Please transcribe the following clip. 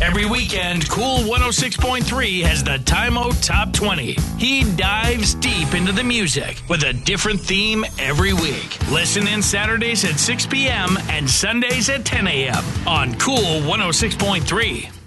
Every weekend, Cool 106.3 has the Time-O Top 20. He dives deep into the music with a different theme every week. Listen in Saturdays at 6 p.m. and Sundays at 10 a.m. on Cool 106.3.